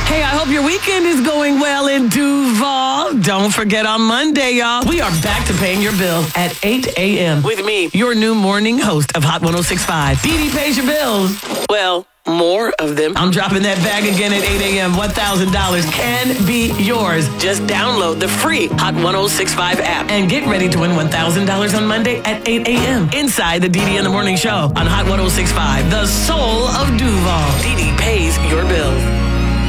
Hey, I hope your weekend is going well in Duval. Don't forget on Monday, y'all, we are back to paying your bill at 8 a.m. with me, your new morning host of Hot 106.5. Dee Dee pays your bills. Well, more of them. I'm dropping that bag again at 8 a.m. $1,000 can be yours. Just download the free Hot 106.5 app and get ready to win $1,000 on Monday at 8 a.m. inside the Dee Dee in the Morning Show on Hot 106.5, the soul of Duval. Dee Dee pays your bills.